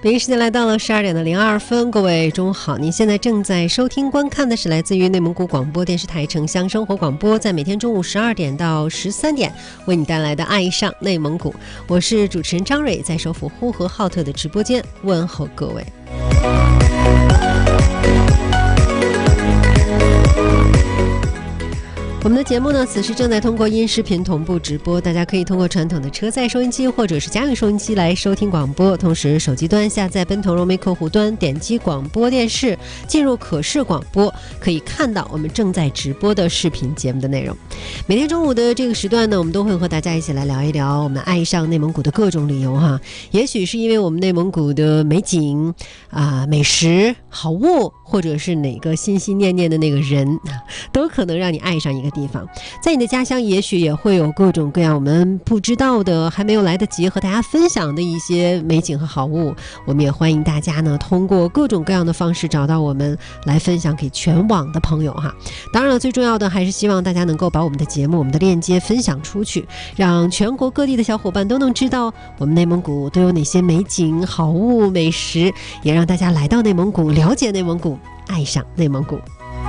北京时间来到了12点02分，各位中午好，您现在正在收听观看的是来自于内蒙古广播电视台城乡生活广播，在每天中午12点到13点为你带来的爱上内蒙古，我是主持人张蕊，在首府呼和浩特的直播间问候各位。我们的节目呢，此时正在通过音视频同步直播，大家可以通过传统的车载收音机或者是家用收音机来收听广播，同时手机端下载奔腾融媒客户端，点击广播电视，进入可视广播，可以看到我们正在直播的视频节目的内容。每天中午的这个时段呢，我们都会和大家一起来聊一聊我们爱上内蒙古的各种理由哈。也许是因为我们内蒙古的美景美食、好物，或者是哪个心心念念的那个人，都可能让你爱上一个地方。在你的家乡也许也会有各种各样我们不知道的，还没有来得及和大家分享的一些美景和好物，我们也欢迎大家呢通过各种各样的方式找到我们，来分享给全网的朋友哈。当然了，最重要的还是希望大家能够把我们的节目、我们的链接分享出去，让全国各地的小伙伴都能知道我们内蒙古都有哪些美景、好物、美食，也让大家来到内蒙古，了解内蒙古，爱上内蒙古。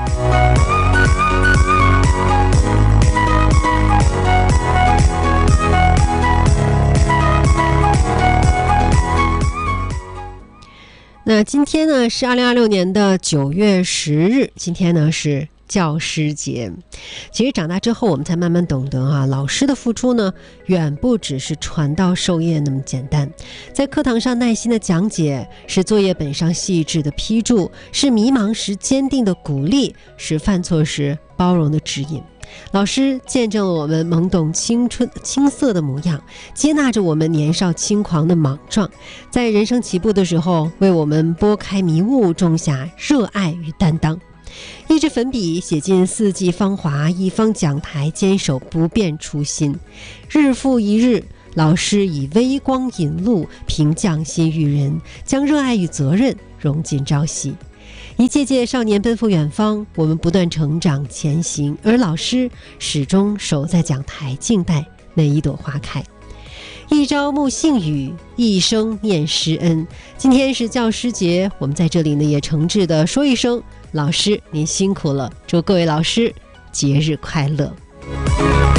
那今天呢是2026年的9月10日，今天呢是教师节。其实长大之后我们才慢慢懂得老师的付出呢远不只是传道授业那么简单，在课堂上耐心的讲解，是作业本上细致的批注，是迷茫时坚定的鼓励，是犯错时包容的指引。老师见证了我们懵懂青春青涩的模样，接纳着我们年少轻狂的莽撞，在人生起步的时候为我们拨开迷雾，种下热爱与担当。一支粉笔写尽四季芳华，一方讲台坚守不变初心。日复一日，老师以微光引路，凭匠心育人，将热爱与责任融进朝夕。一届届少年奔赴远方，我们不断成长前行，而老师始终守在讲台，静待那一朵花开。一朝沐幸雨，一生念师恩。今天是教师节，我们在这里呢也诚挚地说一声，老师您辛苦了，祝各位老师节日快乐。